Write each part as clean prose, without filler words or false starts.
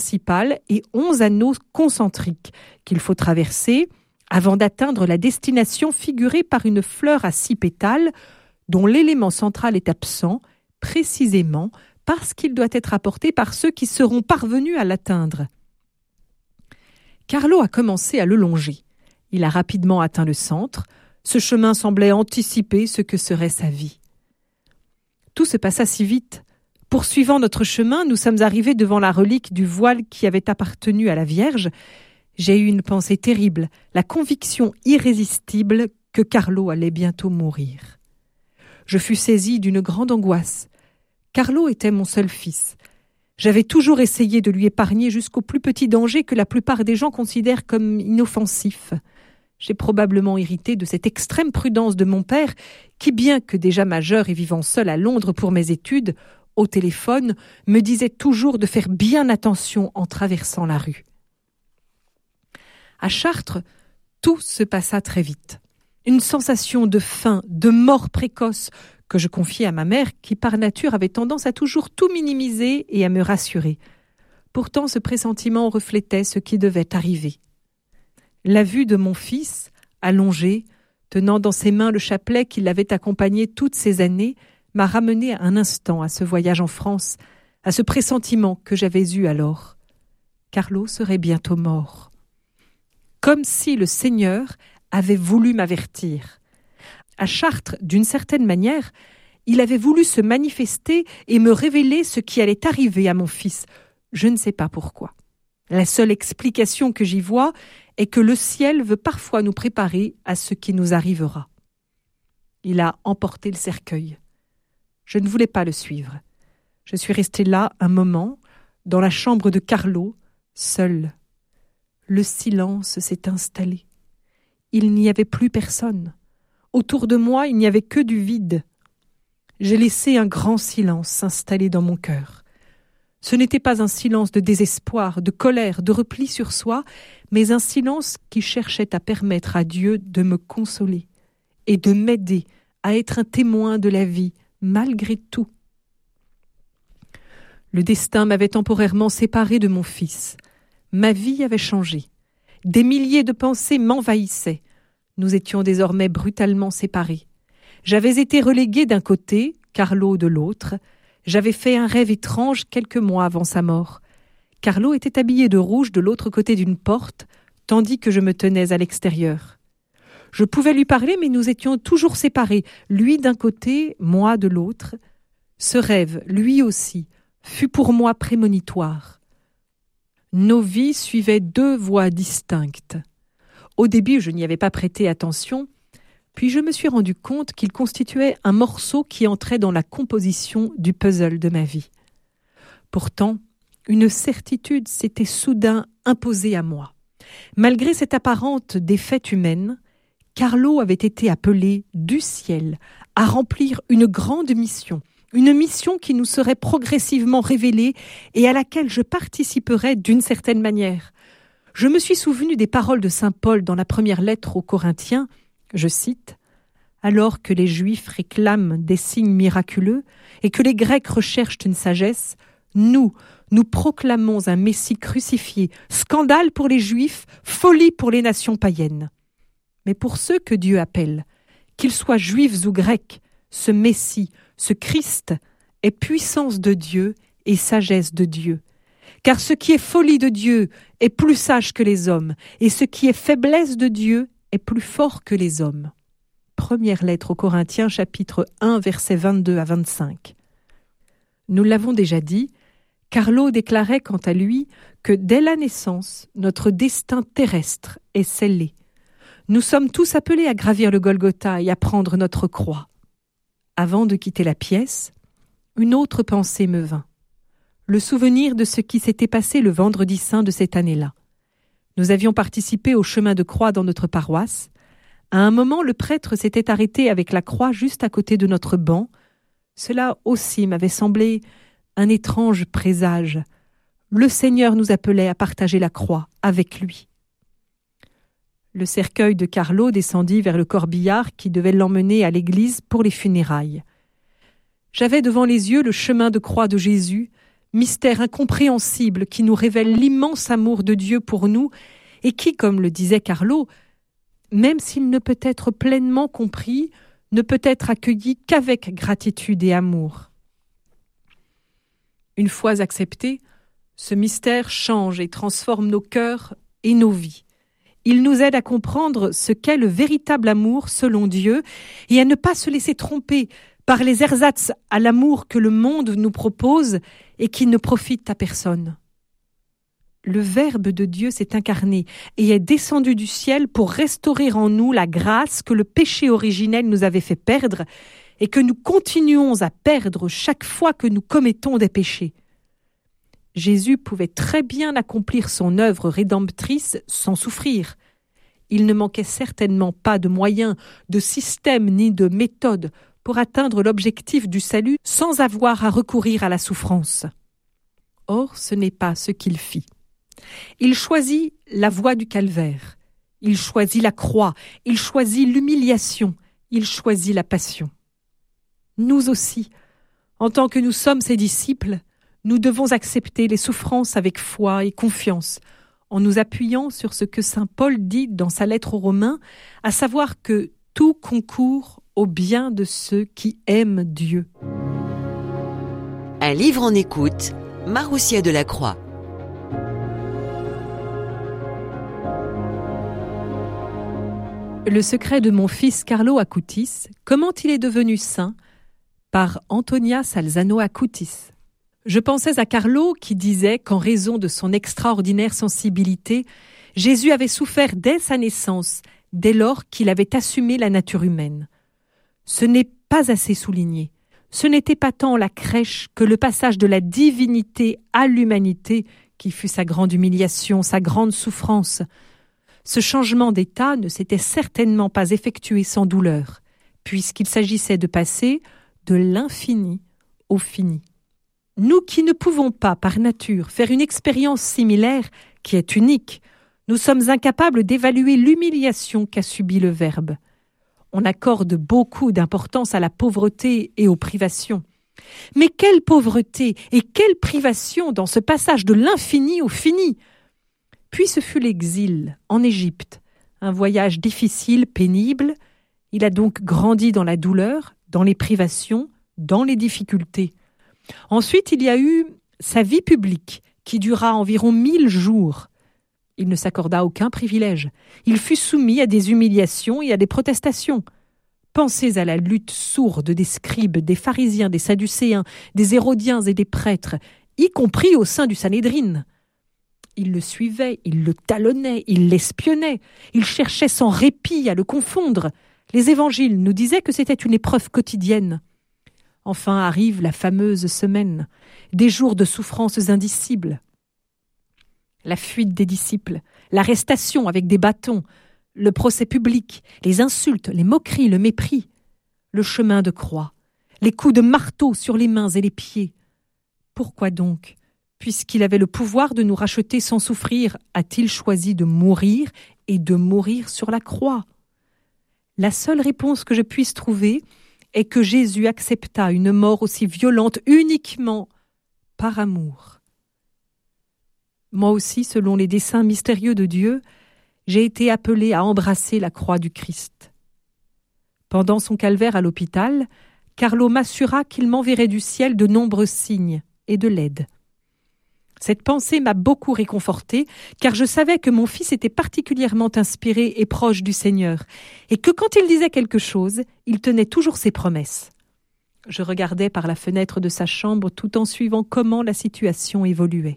principale et 11 anneaux concentriques qu'il faut traverser avant d'atteindre la destination figurée par une fleur à 6 pétales dont l'élément central est absent, précisément parce qu'il doit être apporté par ceux qui seront parvenus à l'atteindre. Carlo a commencé à le longer. Il a rapidement atteint le centre. Ce chemin semblait anticiper ce que serait sa vie. Tout se passa si vite. Poursuivant notre chemin, nous sommes arrivés devant la relique du voile qui avait appartenu à la Vierge. J'ai eu une pensée terrible, la conviction irrésistible que Carlo allait bientôt mourir. Je fus saisie d'une grande angoisse. Carlo était mon seul fils. J'avais toujours essayé de lui épargner jusqu'au plus petit danger que la plupart des gens considèrent comme inoffensif. J'ai probablement hérité de cette extrême prudence de mon père qui, bien que déjà majeur et vivant seul à Londres pour mes études, au téléphone, me disait toujours de faire bien attention en traversant la rue. À Chartres, tout se passa très vite. Une sensation de faim, de mort précoce, que je confiais à ma mère, qui par nature avait tendance à toujours tout minimiser et à me rassurer. Pourtant, ce pressentiment reflétait ce qui devait arriver. La vue de mon fils, allongé, tenant dans ses mains le chapelet qui l'avait accompagné toutes ces années, m'a ramené un instant à ce voyage en France, à ce pressentiment que j'avais eu alors. Carlo serait bientôt mort. Comme si le Seigneur avait voulu m'avertir. À Chartres, d'une certaine manière, il avait voulu se manifester et me révéler ce qui allait arriver à mon fils. Je ne sais pas pourquoi. La seule explication que j'y vois est que le ciel veut parfois nous préparer à ce qui nous arrivera. Il a emporté le cercueil. Je ne voulais pas le suivre. Je suis restée là un moment, dans la chambre de Carlo, seule. Le silence s'est installé. Il n'y avait plus personne. Autour de moi, il n'y avait que du vide. J'ai laissé un grand silence s'installer dans mon cœur. Ce n'était pas un silence de désespoir, de colère, de repli sur soi, mais un silence qui cherchait à permettre à Dieu de me consoler et de m'aider à être un témoin de la vie, malgré tout. Le destin m'avait temporairement séparé de mon fils. Ma vie avait changé. Des milliers de pensées m'envahissaient. Nous étions désormais brutalement séparés. J'avais été reléguée d'un côté, Carlo de l'autre. J'avais fait un rêve étrange quelques mois avant sa mort. Carlo était habillé de rouge de l'autre côté d'une porte, tandis que je me tenais à l'extérieur. Je pouvais lui parler, mais nous étions toujours séparés, lui d'un côté, moi de l'autre. Ce rêve, lui aussi, fut pour moi prémonitoire. Nos vies suivaient 2 voies distinctes. Au début, je n'y avais pas prêté attention, puis je me suis rendu compte qu'il constituait un morceau qui entrait dans la composition du puzzle de ma vie. Pourtant, une certitude s'était soudain imposée à moi. Malgré cette apparente défaite humaine, Carlo avait été appelé du ciel à remplir une grande mission, une mission qui nous serait progressivement révélée et à laquelle je participerais d'une certaine manière. Je me suis souvenu des paroles de saint Paul dans la première lettre aux Corinthiens, je cite, « Alors que les Juifs réclament des signes miraculeux et que les Grecs recherchent une sagesse, nous proclamons un Messie crucifié, scandale pour les Juifs, folie pour les nations païennes. Mais pour ceux que Dieu appelle, qu'ils soient Juifs ou Grecs, ce Messie, ce Christ est puissance de Dieu et sagesse de Dieu. Car ce qui est folie de Dieu est plus sage que les hommes, et ce qui est faiblesse de Dieu est plus fort que les hommes. » Première lettre aux Corinthiens, chapitre 1, versets 22 à 25. Nous l'avons déjà dit, Carlo déclarait quant à lui que dès la naissance, notre destin terrestre est scellé. Nous sommes tous appelés à gravir le Golgotha et à prendre notre croix. Avant de quitter la pièce, une autre pensée me vint. Le souvenir de ce qui s'était passé le vendredi saint de cette année-là. Nous avions participé au chemin de croix dans notre paroisse. À un moment, le prêtre s'était arrêté avec la croix juste à côté de notre banc. Cela aussi m'avait semblé un étrange présage. Le Seigneur nous appelait à partager la croix avec lui. Le cercueil de Carlo descendit vers le corbillard qui devait l'emmener à l'église pour les funérailles. J'avais devant les yeux le chemin de croix de Jésus, mystère incompréhensible qui nous révèle l'immense amour de Dieu pour nous et qui, comme le disait Carlo, même s'il ne peut être pleinement compris, ne peut être accueilli qu'avec gratitude et amour. Une fois accepté, ce mystère change et transforme nos cœurs et nos vies. Il nous aide à comprendre ce qu'est le véritable amour selon Dieu et à ne pas se laisser tromper par les ersatz à l'amour que le monde nous propose et qui ne profitent à personne. Le Verbe de Dieu s'est incarné et est descendu du ciel pour restaurer en nous la grâce que le péché originel nous avait fait perdre et que nous continuons à perdre chaque fois que nous commettons des péchés. Jésus pouvait très bien accomplir son œuvre rédemptrice sans souffrir. Il ne manquait certainement pas de moyens, de système ni de méthode pour atteindre l'objectif du salut sans avoir à recourir à la souffrance. Or, ce n'est pas ce qu'il fit. Il choisit la voie du calvaire, il choisit la croix, il choisit l'humiliation, il choisit la passion. Nous aussi, en tant que nous sommes ses disciples, nous devons accepter les souffrances avec foi et confiance, en nous appuyant sur ce que saint Paul dit dans sa lettre aux Romains, à savoir que tout concourt au bien de ceux qui aiment Dieu. Un livre en écoute, Maroussia Delacroix. Le secret de mon fils Carlo Acutis, comment il est devenu saint, par Antonia Salzano Acutis. Je pensais à Carlo qui disait qu'en raison de son extraordinaire sensibilité, Jésus avait souffert dès sa naissance, dès lors qu'il avait assumé la nature humaine. Ce n'est pas assez souligné. Ce n'était pas tant la crèche que le passage de la divinité à l'humanité qui fut sa grande humiliation, sa grande souffrance. Ce changement d'état ne s'était certainement pas effectué sans douleur, puisqu'il s'agissait de passer de l'infini au fini. Nous qui ne pouvons pas, par nature, faire une expérience similaire, qui est unique, nous sommes incapables d'évaluer l'humiliation qu'a subie le Verbe. On accorde beaucoup d'importance à la pauvreté et aux privations. Mais quelle pauvreté et quelle privation dans ce passage de l'infini au fini! Puis ce fut l'exil en Égypte, un voyage difficile, pénible. Il a donc grandi dans la douleur, dans les privations, dans les difficultés. Ensuite, il y a eu sa vie publique, qui dura environ 1000 jours. Il ne s'accorda aucun privilège. Il fut soumis à des humiliations et à des protestations. Pensez à la lutte sourde des scribes, des pharisiens, des sadducéens, des hérodiens et des prêtres, y compris au sein du Sanhédrin. Il le suivait, il le talonnait, il l'espionnait, il cherchait sans répit à le confondre. Les évangiles nous disaient que c'était une épreuve quotidienne. Enfin arrive la fameuse semaine, des jours de souffrances indicibles. La fuite des disciples, l'arrestation avec des bâtons, le procès public, les insultes, les moqueries, le mépris, le chemin de croix, les coups de marteau sur les mains et les pieds. Pourquoi donc, puisqu'il avait le pouvoir de nous racheter sans souffrir, a-t-il choisi de mourir et de mourir sur la croix? La seule réponse que je puisse trouver est que Jésus accepta une mort aussi violente uniquement par amour. Moi aussi, selon les desseins mystérieux de Dieu, j'ai été appelé à embrasser la croix du Christ. Pendant son calvaire à l'hôpital, Carlo m'assura qu'il m'enverrait du ciel de nombreux signes et de l'aide. Cette pensée m'a beaucoup réconfortée, car je savais que mon fils était particulièrement inspiré et proche du Seigneur, et que quand il disait quelque chose, il tenait toujours ses promesses. Je regardais par la fenêtre de sa chambre tout en suivant comment la situation évoluait.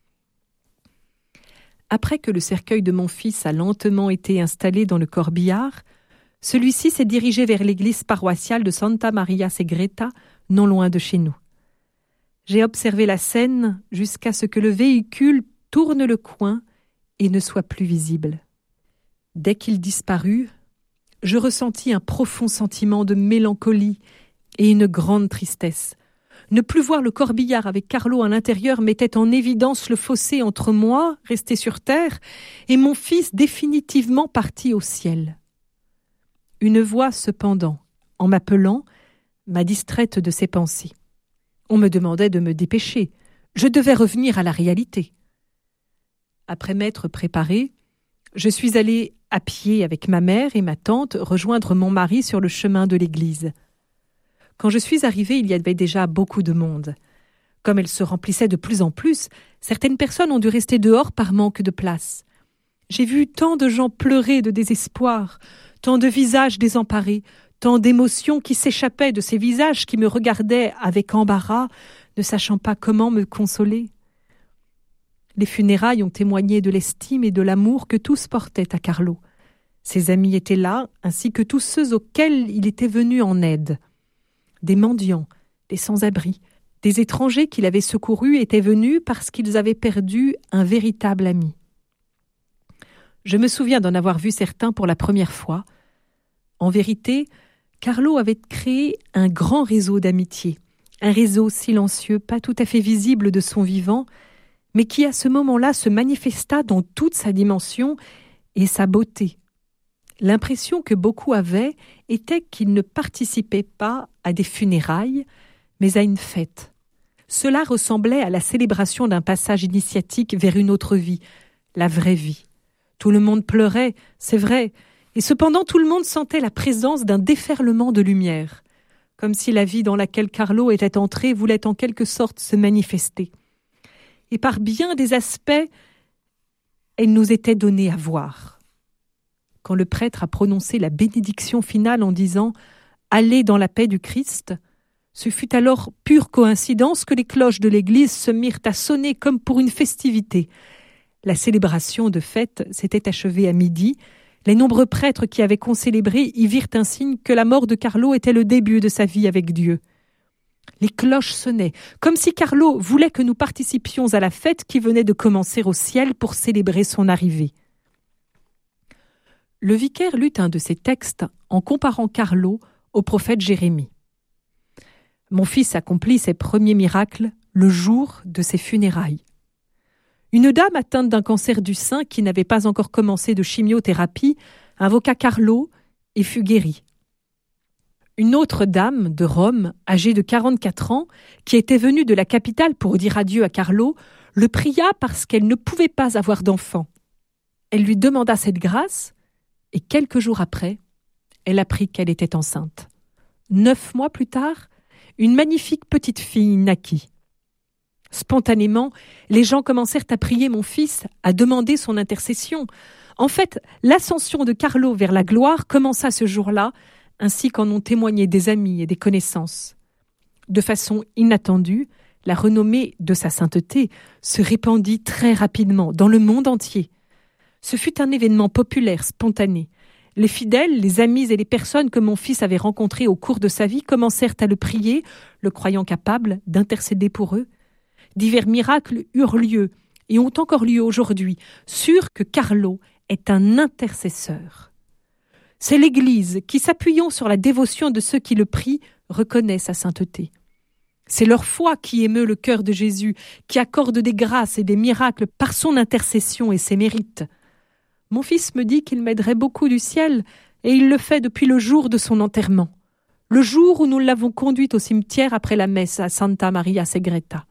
Après que le cercueil de mon fils a lentement été installé dans le corbillard, celui-ci s'est dirigé vers l'église paroissiale de Santa Maria Segreta, non loin de chez nous. J'ai observé la scène jusqu'à ce que le véhicule tourne le coin et ne soit plus visible. Dès qu'il disparut, je ressentis un profond sentiment de mélancolie et une grande tristesse. Ne plus voir le corbillard avec Carlo à l'intérieur mettait en évidence le fossé entre moi, resté sur terre, et mon fils définitivement parti au ciel. Une voix, cependant, en m'appelant, m'a distraite de ces pensées. On me demandait de me dépêcher. Je devais revenir à la réalité. Après m'être préparée, je suis allée à pied avec ma mère et ma tante rejoindre mon mari sur le chemin de l'église. Quand je suis arrivée, il y avait déjà beaucoup de monde. Comme elle se remplissait de plus en plus, certaines personnes ont dû rester dehors par manque de place. J'ai vu tant de gens pleurer de désespoir, tant de visages désemparés, tant d'émotions qui s'échappaient de ces visages qui me regardaient avec embarras, ne sachant pas comment me consoler. Les funérailles ont témoigné de l'estime et de l'amour que tous portaient à Carlo. Ses amis étaient là, ainsi que tous ceux auxquels il était venu en aide. Des mendiants, des sans-abri, des étrangers qu'il avait secourus étaient venus parce qu'ils avaient perdu un véritable ami. Je me souviens d'en avoir vu certains pour la première fois. En vérité, Carlo avait créé un grand réseau d'amitié, un réseau silencieux, pas tout à fait visible de son vivant, mais qui à ce moment-là se manifesta dans toute sa dimension et sa beauté. L'impression que beaucoup avaient était qu'il ne participait pas à des funérailles, mais à une fête. Cela ressemblait à la célébration d'un passage initiatique vers une autre vie, la vraie vie. Tout le monde pleurait, c'est vrai, et cependant tout le monde sentait la présence d'un déferlement de lumière, comme si la vie dans laquelle Carlo était entré voulait en quelque sorte se manifester. Et par bien des aspects, elle nous était donnée à voir. Quand le prêtre a prononcé la bénédiction finale en disant « Allez dans la paix du Christ », ce fut alors pure coïncidence que les cloches de l'église se mirent à sonner comme pour une festivité. La célébration de fête s'était achevée à midi. Les nombreux prêtres qui avaient concélébré y virent un signe que la mort de Carlo était le début de sa vie avec Dieu. Les cloches sonnaient, comme si Carlo voulait que nous participions à la fête qui venait de commencer au ciel pour célébrer son arrivée. Le vicaire lut un de ces textes en comparant Carlo au prophète Jérémie. Mon fils accomplit ses premiers miracles le jour de ses funérailles. Une dame atteinte d'un cancer du sein qui n'avait pas encore commencé de chimiothérapie invoqua Carlo et fut guérie. Une autre dame de Rome, âgée de 44 ans, qui était venue de la capitale pour dire adieu à Carlo, le pria parce qu'elle ne pouvait pas avoir d'enfant. Elle lui demanda cette grâce et quelques jours après, elle apprit qu'elle était enceinte. 9 mois plus tard, une magnifique petite fille naquit. Spontanément, les gens commencèrent à prier mon fils, à demander son intercession. En fait, l'ascension de Carlo vers la gloire commença ce jour-là, ainsi qu'en ont témoigné des amis et des connaissances. De façon inattendue, la renommée de sa sainteté se répandit très rapidement dans le monde entier. Ce fut un événement populaire, spontané. Les fidèles, les amis et les personnes que mon fils avait rencontrées au cours de sa vie commencèrent à le prier, le croyant capable d'intercéder pour eux. Divers miracles eurent lieu et ont encore lieu aujourd'hui, sûrs que Carlo est un intercesseur. C'est l'Église qui, s'appuyant sur la dévotion de ceux qui le prient, reconnaît sa sainteté. C'est leur foi qui émeut le cœur de Jésus, qui accorde des grâces et des miracles par son intercession et ses mérites. Mon fils me dit qu'il m'aiderait beaucoup du ciel, et il le fait depuis le jour de son enterrement, le jour où nous l'avons conduite au cimetière après la messe à Santa Maria Segreta.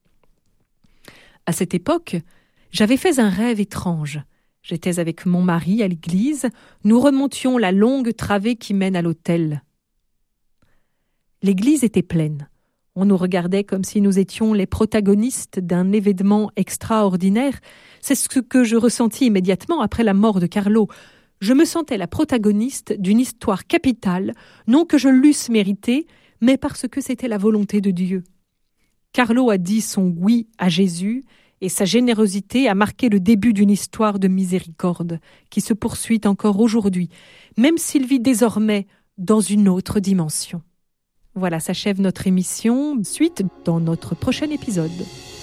À cette époque, j'avais fait un rêve étrange. J'étais avec mon mari à l'église, nous remontions la longue travée qui mène à l'autel. L'église était pleine. On nous regardait comme si nous étions les protagonistes d'un événement extraordinaire. C'est ce que je ressentis immédiatement après la mort de Carlo. Je me sentais la protagoniste d'une histoire capitale, non que je l'eusse méritée, mais parce que c'était la volonté de Dieu. Carlo a dit son oui à Jésus et sa générosité a marqué le début d'une histoire de miséricorde qui se poursuit encore aujourd'hui, même s'il vit désormais dans une autre dimension. Voilà, s'achève notre émission. Suite dans notre prochain épisode.